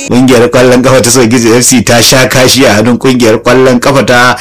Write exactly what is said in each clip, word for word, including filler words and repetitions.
kungiyar kwallon kafa ta Sogizo F C ta sha kashi a hannun kungiyar kwallon kafa ta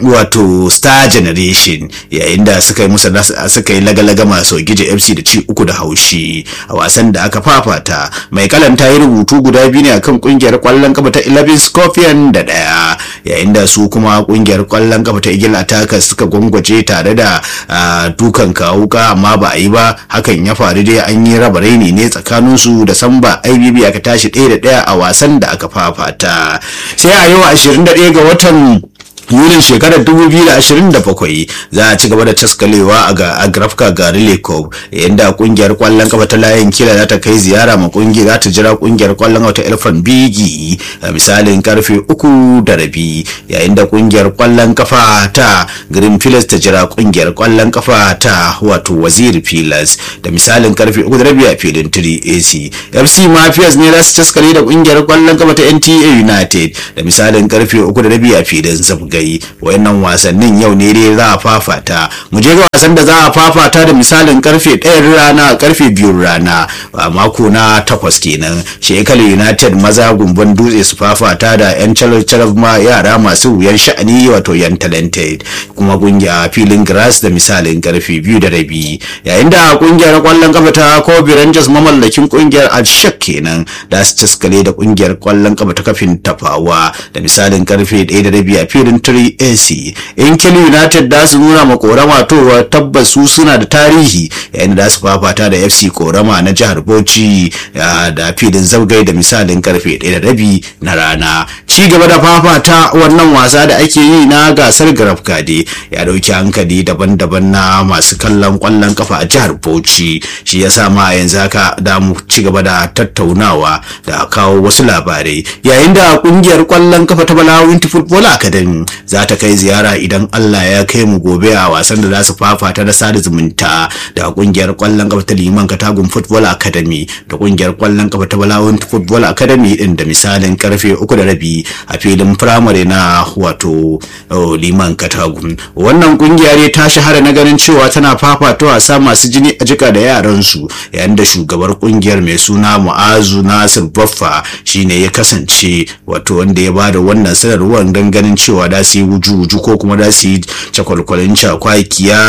wato Star Generation yayin da suka yi musu suka yi lagalaga masu Sogizo F C da ci uku da haushi a wasan da aka fafata. Mai kalan ta yi rubutu guda biyu ne akan kungiyar kwallon kafa ta Eleven Scorpion da daya, yayin da su kuma kungiyar kwallon kafa ta Eagle Attackers suka gwangwaje tare da dukan kawuka amma ba a yi ba. Hakan ya faru dai an yi raba raini ne tsakaninsu da Samba I B B aka tashi ɗaya da ɗaya a wasan da aka fafata. Sai a yau ashirin da ɗaya ga watan Yulin shekarar dubu biyu da ashirin da bakwai za a ci gaba da taskalewa a Grafka Garile Cup, inda kungiyar kwallon kafa ta Layin Kila za ta kai ziyara ma kungiyar za ta jira kungiyar kwallon kafa ta Elfan Bigi a misalin karfe uku da rabi, yayin da kungiyar kwallon kafa ta Green Pillars ta jira kungiyar kwallon kafa ta wato Waziri Pillars da misalin karfe uku da rabi a filin three A C. F C Mafias ne za su taskale da kungiyar kwallon kafa ta N T A United da misalin karfe uku da rabi a filin Zabga. Wayannan wasannin yau ne dai za a fafata. Mu je ga wasan da za a fafata da misalin karfe ɗaya rana karfe biyu rana a mako na takwas kenan. Shekala United maza Gumbun Dutse su fafata da yan Chalab ma yara masu wuyan sha'ani wato yan talented, kuma kungiya filin Grass da misalin karfe biyu da rabi, yayin da kungiyar kwallon kafa ta Kobe Rangers mamallakin kungiyar Alshak kenan da su taskale da kungiyar kwallon kafa ta Kafin Tafawa da misalin karfe ɗaya da rabi a filin three A C. Inkil United da su nuna ma Korama to tabbas su suna da tarihi, yayin da su fafata da F C Korama na jihar Bauchi da filin Zabgai da misalin karfe ɗaya da rabi na rana. Ci gaba da fafata wannan wasa da ake yi na gasar Grafkade ya dauki hankali daban-daban na masu kallon kwallon kafa a jihar Bauchi. Shi yasa ma yanzu haka da mu ci gaba da tattaunawa da kawo wasu labarai, yayin da kungiyar kwallon kafa ta Balawinti Football Academy za ta kai ziyara idan Allah ya kai mu gobe a wasan da za su fafata da sada zumunta da kungiyar kwallon kafa ta Liman Katagun Football Academy da kungiyar kwallon kafa ta Balawun Football Academy din da misalin karfe uku da rabi a filin primary na wato Liman Katagun. Wannan kungiya ne ta shahara na ganin cewa tana fafata wasa masu jini a jika da yaran su, yayin da shugabar kungiyar mai suna Mu'azu Nasir Baffa shine ya kasance wato wanda ya bada wannan sanarwar don ganin cewa da su yi wuju-wuju ko kuma da su yi cakwalkwalin cakwakiya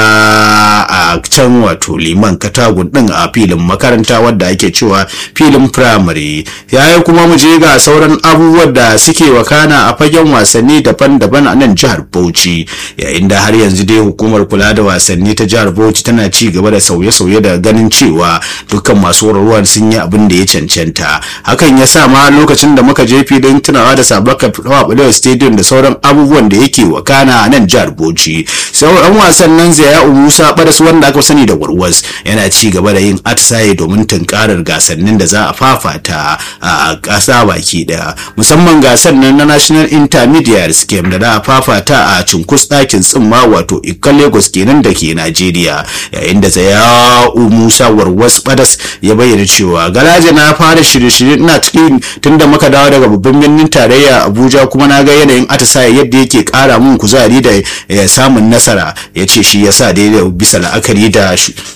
a can wato Liman Katagun din a filin makaranta wadda ake cewa filin primary. Yayin kuma mu je ga sauran abubuwan da suke wakana a fagen wasanni daban-daban a nan jihar Bauchi, yayin da har yanzu dai hukumar kula da wasanni ta jihar Bauchi tana ci gaba da sauye-sauye da ganin cewa dukkan masu warwarwar sun yi abin da ya cancanta. Hakan ya sa ma lokacin da muka je filin tunawa da Sabaka Balewa Stadium da sauran abubuwan da yake wakana a nan jihar Bauchi, sauran wasan nan Zayau Musa Badas wanda aka sani da Warwas yana ci gaba da yin atisaye domin tunkarar gasannin da za a fafata a ƙasa baki daya, musamman gasar nan na National Intermediate Scheme da za a fafata a Cinkus ɗakin tsimma wato Ikka Lagos kenan da ke Najeriya, yayin da Zayau Musa Warwas Badas ya bayyana cewa garaje na fara shirye-shirye ina cikin tunda muka dawo daga babban birnin tarayya Abuja, kuma na ga yanayin atisaye yadda yake ƙara mun kuzari da samun nasara. Ya ce shi yasa daidai bisa la'akari da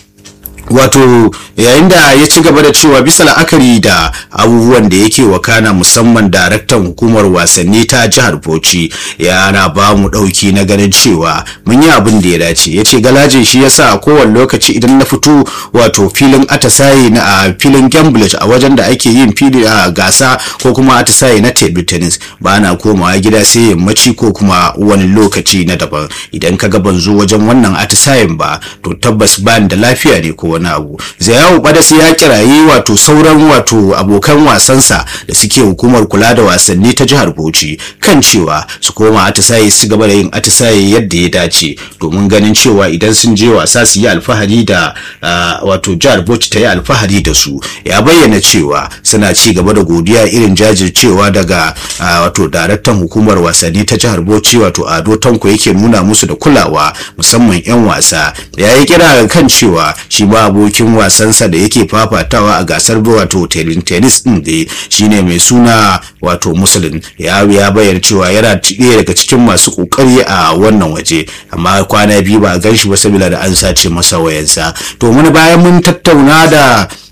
wato yayin da ya ci gaba da cewa bisa la'akari da abubuwan da yake wakana, musamman daraktan hukumar wasanni ta jihar Bauchi yana ba mu dauki na ganin cewa mun yi abin da ya dace. Ya ce galaje shi yasa a kowane lokaci idan na fito wato filin atisaye na a filin Cambridge a wajen da ake yin fili a gasa ko kuma atisaye na table tennis ba na komawa gida sai yammaci ko kuma wani lokaci na daban. Idan ka ga ban zo wajen wannan atisayen ba to tabbas ba da lafiya ne ko wani abu. Zayau Badas ya kirayi wato sauran wato abokan wasansa da suke hukumar kula da wasanni ta jihar Bauchi kan cewa su koma atisaye su gaba da yin atisaye yadda ya dace domin ganin cewa idan sun je wasa su yi alfahari da uh, wato jihar Bauchi ta yi alfahari da su. Ya bayyana cewa suna ci gaba da godiya irin jajircewa daga uh, wato daraktan hukumar wasanni ta jihar Bauchi wato Ado Tanko yake nuna musu da kulawa musamman yan wasa. Ya yi kira kan cewa shi ba abokin wasansa da yake fafatawa a gasar wato tennis din da shine mai suna wato Muslim ya ya bayyana cewa yana ɗaya daga cikin masu kokari a wannan waje, amma kwana biyu ba a ganshi ba saboda da an sace masa wayansa. To mun bayan mun tattauna da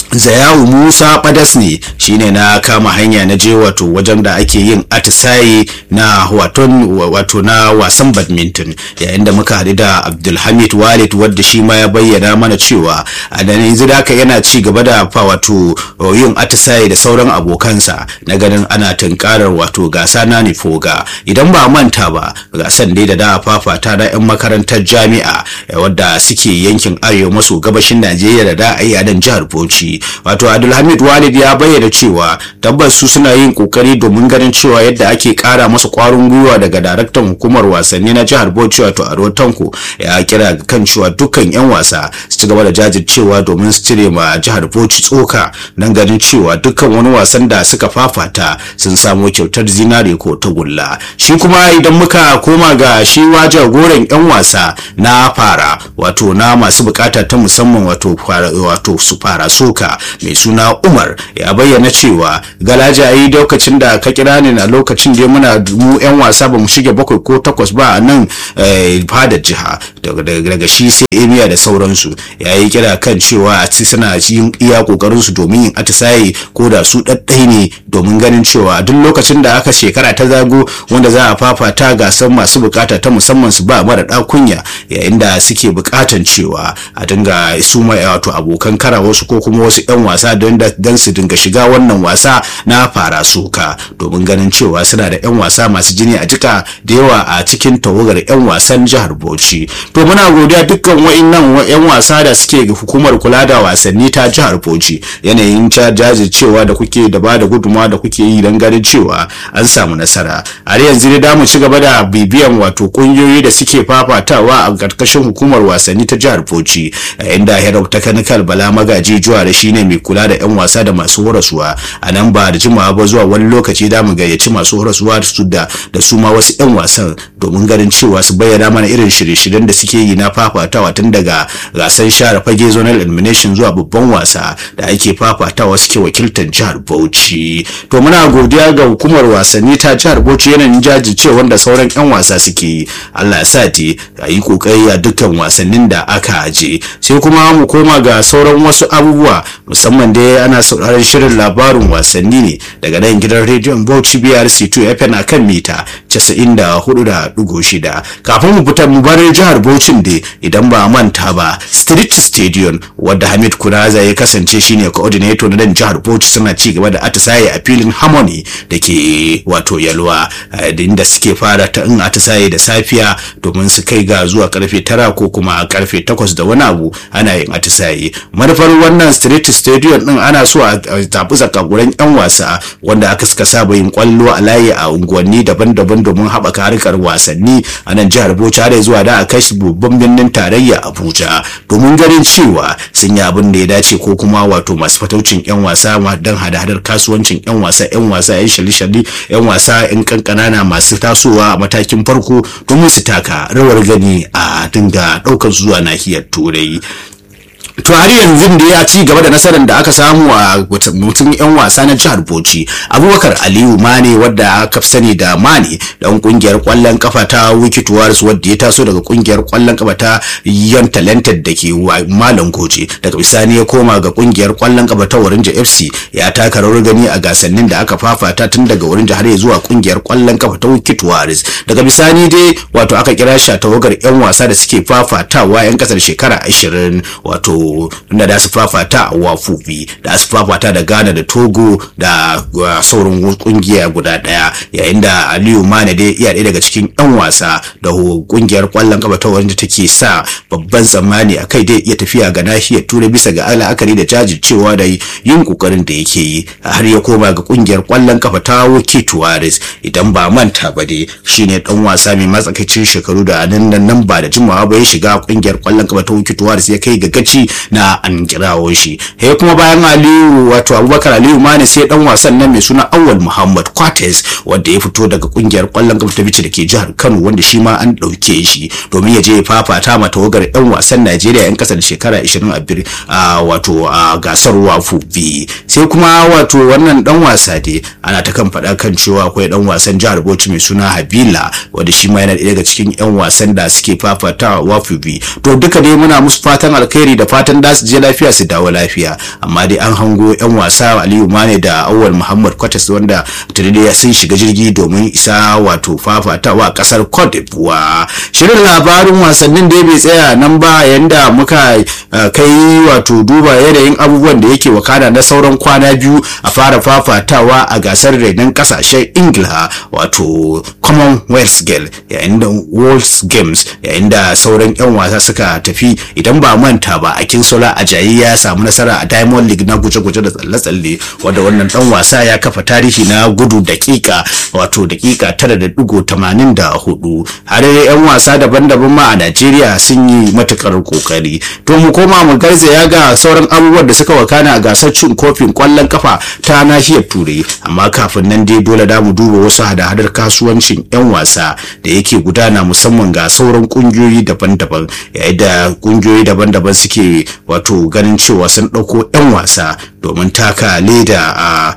Zayawu Musa Badas ne shine na kama hanya na je wato wajen da ake yin atisaye na waton wato na wasan badminton, yayin da muka haɗu da Abdulhamid Walid wadda shi ma ya bayyana mana cewa a da yanzu da yana ci gaba da fa wato yin atisaye da sauran abokansa na ganin ana tunkarar wato gasa na nifoga. Idan ba manta ba gasan dai da da fafata da yan makarantar jami'a wadda suke yankin arewa maso gabashin Najeriya da da ayi a nan jihar Bauchi. Wato Abdulhamid Walid ya bayyana cewa tabbas su suna yin kokari domin ganin cewa yadda ake kara masa kwarin gwiwa daga daraktan hukumar wasanni na jihar Bauchi wato Aro Tanko ya kira kan cewa dukkan yan wasa su ci gaba da jajircewa domin su cire ma jihar Bauchi tsoka dan ganin cewa dukkan wani wasan da suka fafata sun samu kyautar zinare ko tagulla. Shi kuma idan muka koma ga shi jagoran yan wasa na fara wato na masu bukata ta musamman wato wato su fara soka mai suna Umar ya bayyana cewa galaja yi lokacin da ka kira ni na lokacin da muna mu yan wasa ba mu shige bakwai ko takwas ba a nan fadar jiha daga shi sai emiya da sauransu ya yi kira kan cewa a ci suna yin iya kokarin su domin yin atisaye ko da su daddai ne domin ganin cewa duk lokacin da aka shekara ta zago wanda za a fafata gasar masu bukata ta musamman su ba mara dakunya yayin da suke bukatan cewa a dinga su mai wato abokan kara wasu ko kuma wasu yan wasa don dan su dinga shiga wannan wasa na fara soka domin ganin cewa suna da yan wasa masu jini a jika da yawa a cikin tawagar yan wasan jihar Bauchi. To muna godiya dukkan wa'annan yan wasa da suke hukumar kula da wasanni ta jihar Bauchi, yanayin jajircewa da kuke da ba da gudunmawa da kuke yi don ganin cewa an samu nasara. A yanzu da mu ci gaba da bibiyan wato kungiyoyi da suke fafatawa a karkashin hukumar wasanni ta jihar Bauchi, inda Herok Technical Bala Magaji Juwa da shine mai kula da yan wasa da masu horaswa. A nan ba da jimawa ba zuwa wani lokaci da mu gayyaci masu horaswa su da da su ma wasu yan wasan domin ganin cewa su bayyana mana irin shirye-shiryen da suke yi na fafatawa tun daga gasar share fage zonal elimination zuwa babban wasa da ake fafatawa suke wakiltar jihar Bauchi. To muna godiya ga hukumar wasanni ta jihar Bauchi yanayin jajircewa da sauran yan wasa suke yi. Allah ya sa ti a yi kokari a dukkan wasannin da aka aje. Sai kuma mu koma ga sauran wasu abubuwa, musamman dai ana sauraron shirin labarin wasanni ne daga nan gidan rediyon Bauchi B R C two F M akan mita casa'in da hudu da digo shida. Kafin mu fita mu bar jihar Bauchi dai idan ba manta ba Street Stadium wadda Hamid Kuraza ya kasance shine coordinator na nan jihar Bauchi suna ci gaba da atisaye a filin Harmony dake wato Yalwa, inda suke fara ta in atisaye da safiya domin su kai ga zuwa karfe tara ko kuma karfe takwas da wani abu ana yin atisaye. Manufar wannan Street Stadium din ana so a tafi zakaguran yan wasa wanda aka suka saba yin kwallo a layi a unguwanni daban-daban domin haɓaka harkar wasanni a nan jihar Bauchi har zuwa da a kai su babban birnin tarayya Abuja domin ganin cewa sun yi abin da ya dace ko kuma wato masu fataucin yan wasa don hada-hadar kasuwancin yan wasa yan wasa yan shali-shali yan wasa yan kankanana masu tasowa a matakin farko domin su taka rawar gani a dinga ɗaukar zuwa nahiyar Turai. To har yanzu da ya ci gaba da nasarar da aka samu a mutum yan wasa na jihar Bauchi, Abubakar Aliyu Mane wadda aka sani da Mane dan kungiyar kwallon kafa ta Wicked Warriors wadda ya taso daga kungiyar kwallon kafa ta Young Talented dake Malam Goje, daga bisani ya koma ga kungiyar kwallon kafa ta Warinja F C, ya taka rawar gani a gasannin da aka fafata tun daga Warinja har zuwa kungiyar kwallon kafa ta Wicked Warriors. Daga bisani dai wato aka kira shi a tawagar yan wasa da suke fafatawa yan kasar shekara ashirin wato inda da su fafata a Wafubi, da su fafata da Ghana da Togo da sauran kungiya guda daya, yayin da Aliyu Mane dai iya daya daga cikin yan wasa da kungiyar kwallon kafa ta wanda take sa babban zamani akai dai iya tafiya ga nahiyar Turai bisa ga al'akari da jajircewa da yin kokarin da yake yi har ya koma ga kungiyar kwallon kafa ta Wicked Warriors. Idan ba manta ba dai shine dan wasa mai matsakaicin shekaru da nan nan ba da jimawa ba ya shiga kungiyar kwallon kafa ta Wicked Warriors ya kai ga gaci na an kirawo shi. He kuma bayan Aliyu wato Abubakar Aliyu Mane sai dan wasan nan mai suna Awal Muhammad Quartes wanda ya fito daga kungiyar kwallon kafa ta Bichi dake jihar Kano, wanda shi ma an dauke shi domin ya je ya fafata ma tawagar yan wasan Najeriya yan kasar shekara ashirin a wato a gasar Wafu B. Sai kuma wato wannan dan wasa dai ana ta kan fada kan cewa akwai dan wasan jihar Bauchi mai suna Habila wanda shi ma yana daga cikin yan wasan da suke fafata Wafu B. To duka dai muna musu fatan alkhairi da fatan fatan da su je lafiya su dawo lafiya. Amma dai an hango yan wasa Aliyu Mane da Awwal Muhammad Kwatas wanda tuni sun shiga jirgi domin isa wato fafatawa a kasar Cote d'Ivoire. Shirin labarin wasannin da bai tsaya nan ba yanda muka kai wato duba yanayin abubuwan da yake wakana na sauran kwana biyu a fara fafatawa a gasar renon kasashen Ingila wato Commonwealth Games yayin da World Games yayin da sauran yan wasa suka tafi. Idan ba manta ba Akinsola Ajayi ya samu nasara a Diamond League na guje-guje da tsalle-tsalle wanda wannan dan wasa ya kafa tarihi na gudu dakika wato dakika tara da digo tamanin da hudu. Har yan wasa daban-daban ma a Najeriya sun yi matukar kokari. To mu koma mu garzaya ga sauran abubuwan da suka wakana a gasar cin kofin kwallon kafa ta nahiyar Turai. Amma kafin nan dai dole da mu duba wasu hada-hadar kasuwancin yan wasa da yake gudana musamman ga sauran kungiyoyi daban-daban yayin da kungiyoyi daban-daban suke wato ganin cewa sun dauko yan wasa domin taka leda a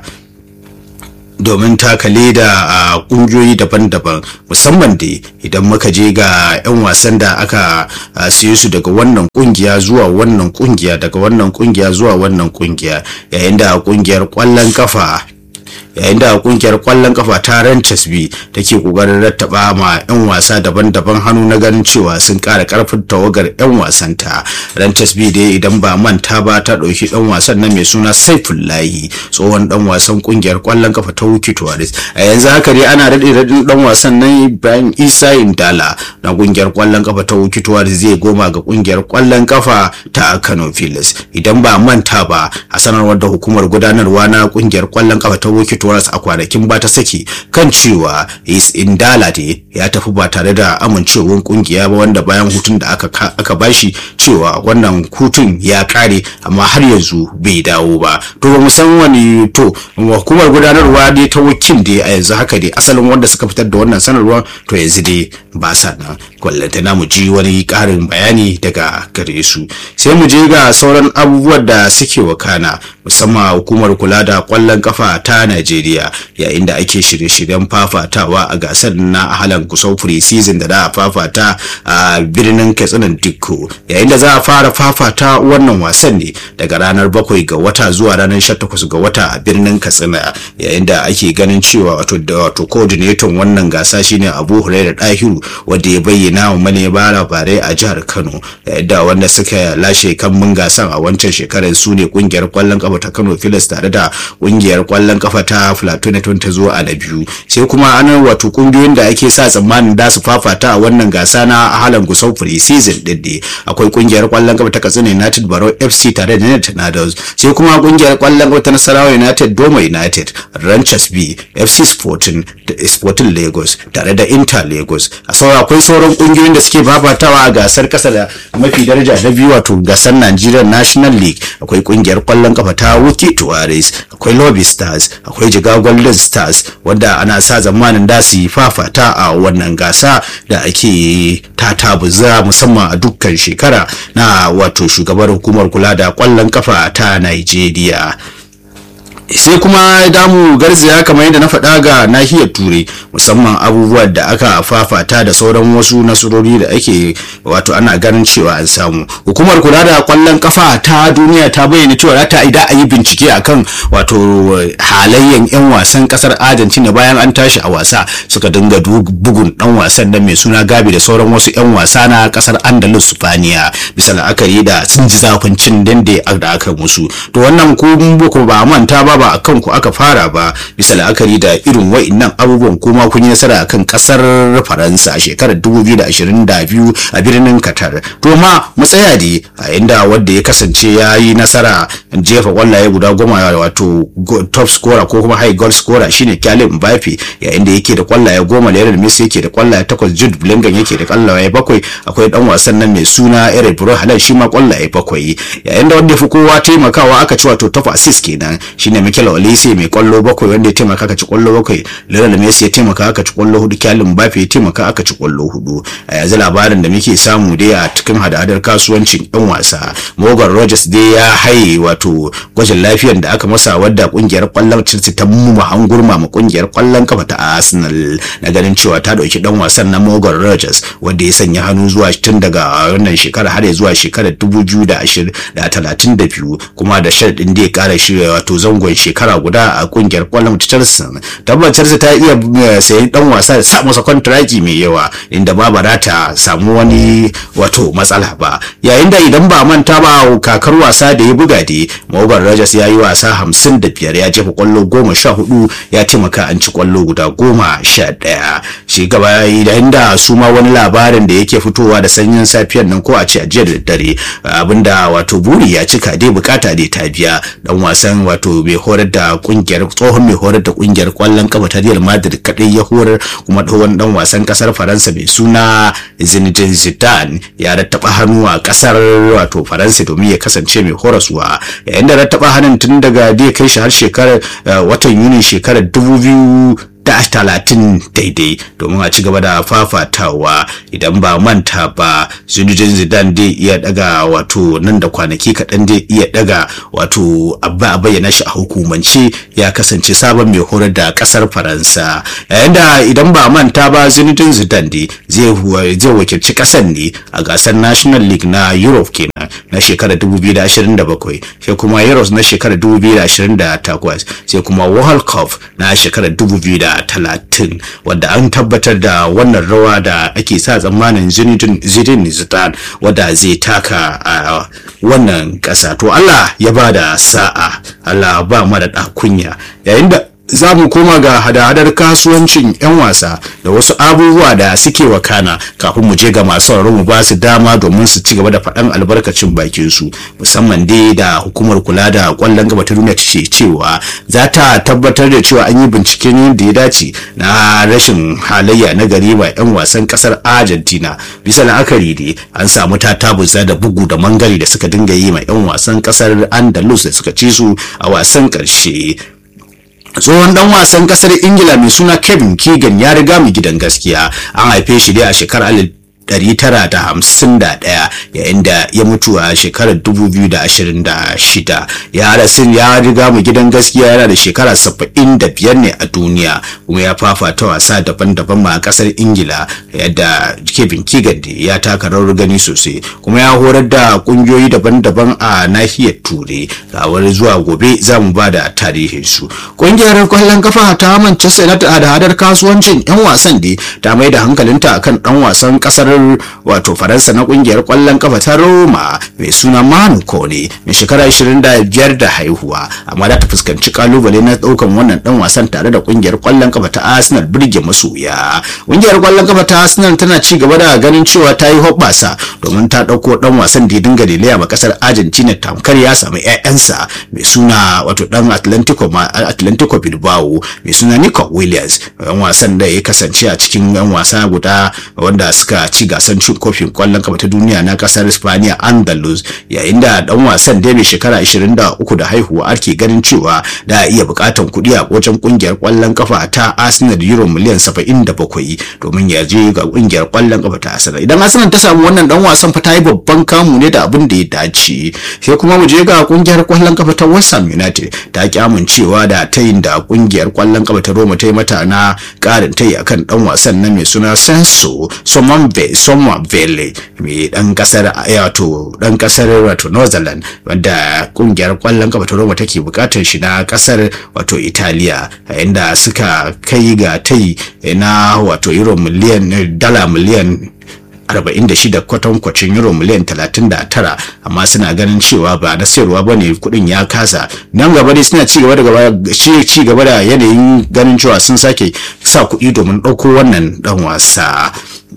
domin taka leda a kungiyoyi daban-daban musamman dai idan muka je ga yan wasan da aka siyo su daga wannan kungiya zuwa wannan kungiya daga wannan kungiya zuwa wannan kungiya yayin da kungiyar kwallon kafa yayin da kungiyar kwallon kafa ta Ranches B take kokarin rattaba ma yan wasa daban-daban hannu na ganin cewa sun kara karfin tawagar yan wasan ta. Ranches B dai idan ba manta ba ta dauki dan wasan nan mai suna Saifullahi tsohon dan wasan kungiyar kwallon kafa ta Wiki Tourist. A yanzu haka dai ana rade radin dan wasan nan Ibrahim Isa Indala na kungiyar kwallon kafa ta Wiki Tourist zai goma ga kungiyar kwallon kafa ta Kano Pilas. Idan ba manta ba a sanarwar da hukumar gudanarwa na kungiyar kwallon kafa ta Wiki Tourist a kwanakin ba ta saki kan cewa Is Indala ne ya tafi ba tare da amincewar kungiya ba wanda bayan hutun da aka aka bashi cewa wannan hutun ya kare amma har yanzu bai dawo ba. To ba mu san wani to hukumar gudanarwa dai ta wakil dai a yanzu haka dai asalin wanda suka fitar da wannan sanarwa to yanzu dai ba sa nan kwallanta na mu ji wani karin bayani daga gare su. Sai mu je ga sauran abubuwan da suke wakana musamman hukumar kula da kwallon kafa ta Najeriya yayin da ake shirye-shiryen fafatawa a gasar na halan kusau pre-season da za a fafata a birnin Katsina Dikko yayin da za a fara fafata wannan wasan ne daga ranar bakwai ga wata zuwa ranar sha takwas ga wata a birnin Katsina yayin da ake ganin cewa wato da wato coordinator wannan gasa shine Abu Hurairah Dahiru wanda ya bayyana wa manema labarai a jihar Kano yayin da wanda suka lashe kambun gasan a wancan shekarar su ne kungiyar kwallon kafa ta Kano Pilas tare da kungiyar kwallon kafa ta Plateau United ta zo a na biyu. Sai kuma anan wato kungiyoyin da ake sa tsammanin da su fafata a wannan gasa na halan gusau pre-season din ne akwai kungiyar kwallon kafa ta Katsina United Barrow F C tare da United Nados. Sai kuma kungiyar kwallon kafa ta Nasarawa United Doma United Ranches B F C Sporting Sporting Lagos tare da Inter Lagos. A saura akwai sauran kungiyoyin da suke fafatawa a gasar kasa da mafi daraja na biyu wato gasar Nigeria National League. Akwai kungiyar kwallon kafa ta Wiki Tourist, akwai Lobby Stars, akwai Jigawa Golden Stars wanda ana sa zamanin da su fafata a wannan gasa da ake tatabuza musamman a dukkan shekara na wato shugabar hukumar kula da kwallon kafa ta Nigeria. Sai kuma damu garzaya kamar yadda na faɗa ga nahiyar Turai musamman abubuwan da aka fafata da sauran wasu nasarori da ake wato ana ganin cewa an samu. Hukumar kula da kwallon kafa ta duniya ta bayyana cewa za ta ida a yi bincike akan wato halayyan yan wasan kasar Argentina bayan an tashi a wasa suka dinga bugun dan wasan nan mai suna Gabi da sauran wasu yan wasa na kasar Andalus Spaniya bisa la'akari da sun ji zafin cin dande da aka musu. To wannan ko ba manta ba ba akan ku aka fara ba bisa la'akari da irin wa'annan abubuwan kuma kun yi nasara akan kasar Faransa a shekarar dubu biyu da ashirin da biyu a birnin Qatar. To ma mu tsaya dai a inda wanda ya kasance ya yi nasara jefa kwallaye guda goma wato top scorer ko kuma high goal scorer shine Kylian Mbappe yayin da yake da kwallaye goma, Lionel Messi yake da kwallaye takwas, Jude Bellingham yake da kwallaye bakwai, akwai dan wasan nan mai suna Eric Haaland shi ma kwallaye bakwai yayin da wanda ya fi kowa taimakawa aka ci wato top assist kenan shine Mikel Olise mai kwallo bakwai wanda ya taimaka aka ci kwallo bakwai, Lionel Messi ya taimaka aka ci kwallo hudu, Kylian Mbappe ya taimaka aka ci kwallo hudu. A yanzu labarin da muke samu dai a cikin hada-hadar kasuwancin yan wasa, Morgan Rogers dai ya haye wato gwajin lafiyar da aka masa wadda kungiyar kwallon Chelsea ta mumma hangurma ma kungiyar kwallon kafa ta Arsenal na ganin cewa ta dauki dan wasan na Morgan Rogers wanda ya sanya hannu zuwa tun daga wannan shekara har zuwa shekarar dubu biyu da talatin da biyu, kuma da sharadin da ya kara shirya wato zangon shekara guda a kungiyar kwallon Chelsea. Tabbas Chelsea ta iya sayan dan wasa da sa masa kontraki mai yawa inda ba ba ta samu wani wato matsala ba. Yayin da idan ba manta ba kakar wasa da ya buga dai Morgan Rogers ya yi wasa hamsin da biyar, ya jefa kwallo goma sha hudu, ya taimaka an ci kwallo guda goma sha ɗaya. Shi gaba yayin da su ma wani labarin da yake fitowa da sanyin safiyar nan ko a ce a jiya da dare abinda wato buri ya cika dai bukata dai ta biya. Dan wasan wato mai horar da kungiyar tsohon mai horar da kungiyar kwallon kafa ta Real Madrid kadai ya horar, kuma tsohon dan wasan kasar Faransa mai suna Zinedine Zidane ya rattaba hannu a kasar wato Faransa domin ya kasance mai horaswa, yayin da rattaba hannun tun daga dai kai shi har shekarar watan Yuni shekarar dubu biyu da talatin daidai domin a ci gaba da fafatawa. Idan ba manta ba Zinedine Zidane dai iya daga wato nan da kwanaki kaɗan dai iya daga wato abba a bayyana shi a hukumance ya kasance sabon mai horar da ƙasar Faransa, yayin da idan ba manta ba Zinedine Zidane dai zai zai wakilci ƙasar ne a gasar National League na Europe kenan na shekarar dubu biyu da ashirin da bakwai, sai kuma Euros na shekarar dubu biyu da ashirin da takwas, sai kuma World Cup na shekarar dubu biyu da talatin, wadda an tabbatar da wannan rawa da ake sa tsammanin Zinedine Zidane wadda zai taka a wannan ƙasa. To Allah ya ba da sa'a, Allah ba mara kunya. Yayin da za mu koma ga hada-hadar kasuwancin 'yan wasa da wasu abubuwa da suke wakana kafin mu je ga masu sauraro mu ba su dama domin su ci gaba da faɗan albarkacin bakin su, musamman dai da hukumar kula da kwallon gaba ta duniya ce cewa za ta tabbatar da cewa an yi binciken da ya dace na rashin halayya na gari ba 'yan wasan kasar Argentina. Bisa la'akari dai an samu tatabuza da bugu da mangari da suka dinga yi ma 'yan wasan kasar Andalus da suka ci su a wasan ƙarshe. Tsohon dan wasan kasar Ingila mai suna Kevin Keegan ya riga mu gidan gaskiya. An haife shi dai a shekarar ɗari tara da hamsin da ɗaya yayin da ya mutu a shekarar dubu biyu da ashirin da shida. Ya rasu ya riga mu gidan gaskiya, yana da shekara saba'in da biyar ne a duniya, kuma ya fafata wasa daban-daban ma a kasar Ingila, yadda Kevin Keegan ya taka rawar gani sosai, kuma ya horar da kungiyoyi daban-daban a nahiyar Turai. Rawar zuwa gobe za mu ba da tarihin su. Kungiyar kwallon kafa ta Manchester United da hadar kasuwancin 'yan wasan da ta mai da hankalinta akan dan wasan kasar wato Faransa na kungiyar kwallon kafa ta Roma mai suna Manu Kone mai shekara ashirin da biyar da haihuwa, amma da ta fuskanci kalubale na daukan wannan dan wasan tare da kungiyar kwallon kafa ta Arsenal birge masoya. Kungiyar kwallon kafa ta Arsenal tana ci gaba da ganin cewa ta yi hoɓɓasa domin ta dauko dan wasan da ya dinga lelaya ma kasar Argentina tamkar ya samu ƴaƴansa mai suna wato dan Atlantico Atlantico Bilbao mai suna Nico Williams, dan wasan da ya kasance a cikin yan wasa guda wanda suka ci gasar cin kofin kwallon kafa ta duniya na kasar Spaniya Andalus, yayin da dan wasan da mai shekara ashirin da uku da haihuwa ake ganin cewa da iya bukatan kuɗi a wajen kungiyar kwallon kafa ta Arsenal euro miliyan saba'in da bakwai domin ya je ga kungiyar kwallon kafa ta Arsenal. Idan Arsenal ta samu wannan dan wasan fa ta yi babban kamu ne da abin da ya dace. Sai kuma mu je ga kungiyar kwallon kafa ta West Ham United, ta ki amincewa da tayin da kungiyar kwallon kafa ta Roma ta yi mata na karin tayi akan dan wasan na mai suna Senso Somonve Somavele mai dan kasar wato dan kasar wato Netherlands, wanda kungiyar kwallon kafa ta Roma take bukatar shi na kasar wato Italiya, inda suka kai ga tai na wato euro miliyan dala miliyan arba'in da shida kwatankwacin euro miliyan talatin da tara, amma suna ganin cewa ba na sayarwa bane, kudin ya kasa. Nan gaba dai suna ci gaba da gaba ci gaba da yanayin ganin cewa sun sake sa kuɗi domin ɗauko wannan dan wasa.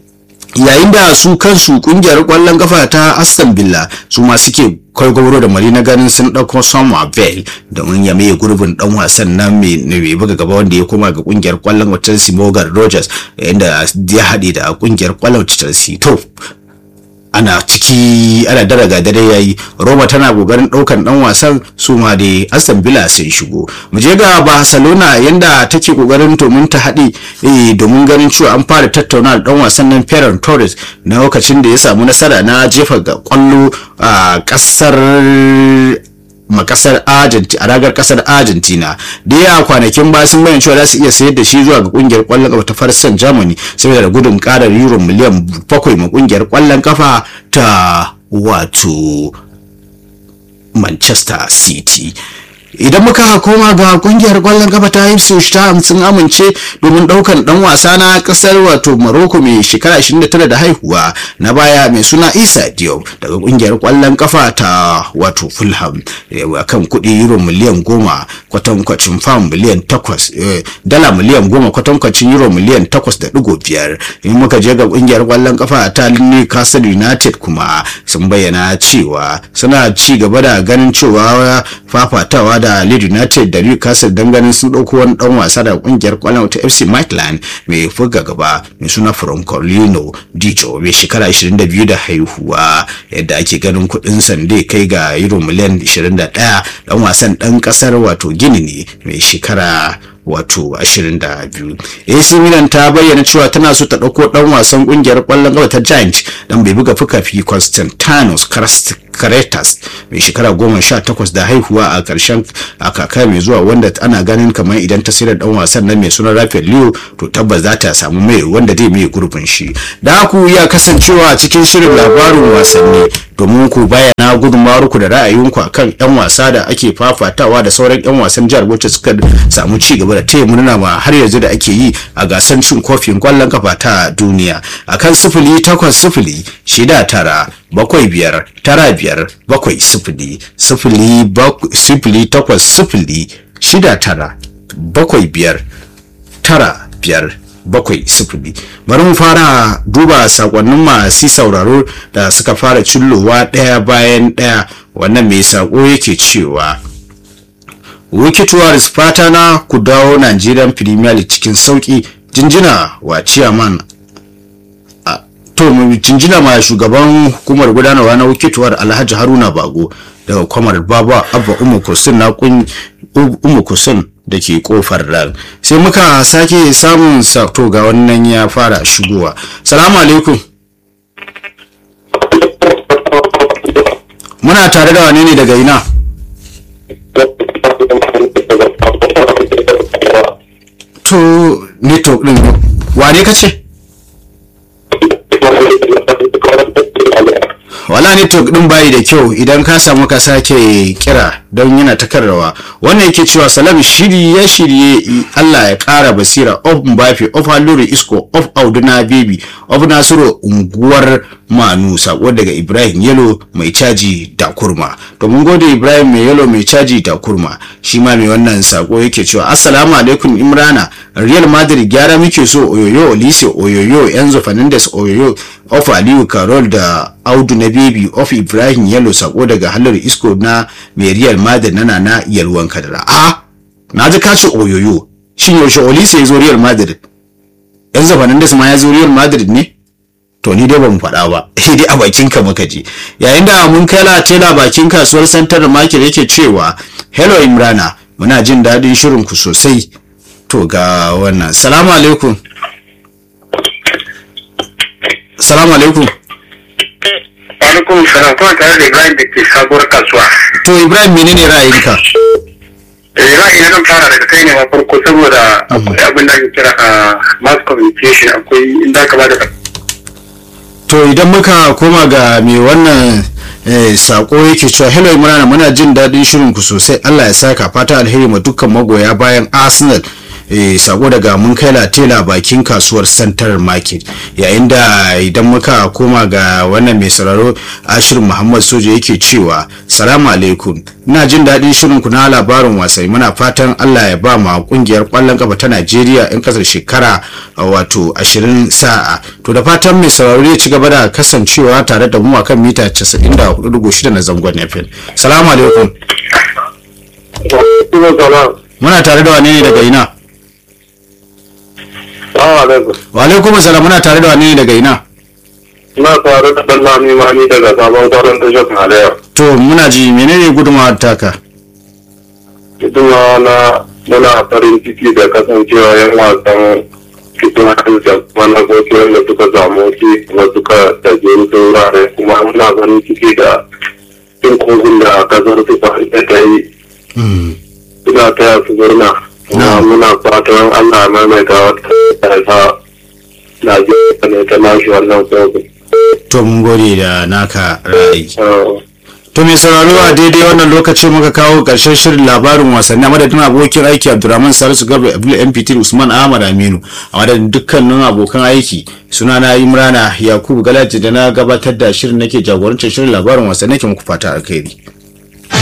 Yayin da su kansu kungiyar kwallon kafa ta Aston Villa su ma suke kai gwamnati da mari na ganin sun dauko Somerville domin ya mai gurbin dan wasan nan mai buga gaba wanda ya koma ga kungiyar kwallon Chelsea Morgan Rogers, yayin da ya haɗe da kungiyar kwallon Chelsea. To ana ciki ana daraga dare yayi. Roma tana kokarin daukan dan wasan su ma dai Aston Villa sun shigo. Mu je ga Barcelona yanda take kokarin domin ta haɗi eh domin ganin cewa an fara tattauna da dan wasan nan Ferran Torres na lokacin da ya samu nasara na jefa ga kwallo a kasar makasar Argentina a ragar kasar Argentina da ya kwanakin ba sun bayyana cewa za su iya sayar da shi zuwa ga kungiyar kwallon kafa ta Farsan Germany saboda da gudun karar euro miliyan bakwai ma kungiyar kwallon kafa ta wato Manchester City. Idan muka koma ga kungiyar kwallon kafa ta Ipswich ta sun amince domin daukan dan wasa na kasar wato Morocco mai shekara ashirin da tara da haihuwa na baya mai suna Issa Diop daga kungiyar kwallon kafa ta wato Fulham akan kudi euro miliyan goma kwatankwacin pound miliyan takwas dala miliyan goma kwatankwacin euro miliyan takwas da digo biyar. In muka je ga kungiyar kwallon kafa ta Newcastle United kuma sun bayyana cewa suna ci gaba da ganin cewa fafatawa da Leeds United da Newcastle don ganin sun dauko wani dan wasa da kungiyar kwallon ta F C Midland mai fuga gaba mai suna Francolino Dicho mai shekara ashirin da biyu da haihuwa yadda ake ganin kudin sande kai ga euro miliyan ashirin da ɗaya. Dan wasan dan kasar wato Gini ne mai shekara wato ashirin da biyu. A C Milan ta bayyana cewa tana so ta dauko dan wasan kungiyar kwallon kafa ta Giants dan bai buga fukafi Konstantinos Karetas mai shekara goma sha takwas da haihuwa a karshen a kaka mai zuwa wanda ana ganin kamar idan ta sayar dan wasan nan mai suna Rafael Leo to tabbas za ta samu mai wanda zai mai gurbin shi. Da ku iya kasancewa a cikin shirin labarin wasanni domin ku bayyana gudunmawar ku da ra'ayinku akan yan wasa da ake fafatawa da sauran yan wasan jihar wacce suka samu ci gaba da taya murna ma har yanzu da ake yi a gasar cin kofin kwallon kafa ta duniya akan sifili takwas sifili shida tara bakwai biyar tara biyar bakwai sifili sifili sifili takwas sifili shida tara bakwai biyar tara biyar bakwai sifili. Bari mu fara duba sakonnin masu sauraro da suka fara cillowa ɗaya bayan ɗaya. Wannan mai sako yake cewa Wikitoris fata na ku dawo Nigerian Premier League cikin sauki. Jinjina wa chairman to jinjina ma shugaban hukumar gudanarwa na Wikitowar Alhaji Haruna Bago daga kwamar Baba Abba Umu Kusin na kun Umu Kusin da ke kofar ran. Sai muka sake samun sakto ga wannan ya fara shigowa. Salamu alaikum. Muna tare da wane ne daga ina? To network din wane kace? Wala network din bayi da kyau, idan ka samu ka sake kira don yana takarrawa. Wannan yake cewa salam shirye shirye Allah ya kara basira of Mbappe of Haluri Isco of Auduna Baby of Nasiru unguwar Manu, sako daga Ibrahim Yelo mai caji da kurma. To mun gode Ibrahim mai Yelo mai caji da kurma. Shi ma mai wannan sako yake cewa assalamu alaikum Imrana, Real Madrid gyara muke so, oyoyo Olise oyoyo Enzo Fernandez oyoyo of Aliyu Carol da Audu na Baby of Ibrahim Yelo, sako daga Haluri Isco na mai Real Madrid nana na Yalwan Kadara. A na ji kace oyoyo, shin yaushe Olise ya zo Real Madrid? Enzo Fernandez ma ya zo Real Madrid ne? To ni dai ban faɗa ba, sai dai a bakin ka muka ji. Yayin da mun kai la tela bakin kasuwar Central Market yake cewa hello Imrana, muna jin dadin shirin ku sosai. To ga wannan. Assalamu alaikum. Assalamu alaikum. Alaikum salam, kuma tare da Ibrahim da ke sabuwar kasuwa. To Ibrahim menene ra'ayinka? Eh ra'ayi na zan fara daga kai ne ma farko saboda akwai abin da ake kira a mass communication, akwai inda ka ba da. To idan muka koma ga mai wannan sako yake cewa hello Imran, muna jin dadin shirin ku sosai, Allah ya saka, fata alheri ma dukkan magoya bayan Arsenal. Eh, sako daga mun kai latela bakin kasuwar Central Market. Yayin da idan muka koma ga wannan mai sauraro Ashir Muhammad Soja yake cewa salamu alaikum, ina jin dadin shirin ku na labarin wasanni, muna fatan Allah ya ba mu kungiyar kwallon kafa ta Najeriya in kasar shekara wato ashirin sa'a. To da fatan mai sauraro ya ci gaba da kasancewa tare da mu akan mita casa'in da hudu digo shida na zangon F M. Salamu alaikum. Muna tare da wane ne daga ina? Wa alaikum salam, muna tare da wani daga ina? ina tare da ɗan lami mani daga sabon kwaron tashar Malaya. To muna ji menene gudunmawar taka? Gudunmawa na muna farin ciki da kasancewa yan wasan cikin da kuma na goke wanda suka samu ci kuma suka taje da wurare kuma muna farin ciki da cin kogin da kasar su da ta yi. Suna taya su murna. Kuma muna fatan Allah ya maimaita wata ta Najeriya ne ta lashe wannan kogin. To mun gode da naka ra'ayi. To mai sauraro a daidai wannan lokaci muka kawo ƙarshen shirin labarin wasanni a madadin abokin aiki Abdulrahman Salisu Garba Abdul M P T Usman Ahmad Aminu a madadin dukkanin abokan aiki sunana Imrana Yakubu Galaji da na gabatar da shirin nake jagorancin shirin labarin wasanni ke muku fata alkhairi.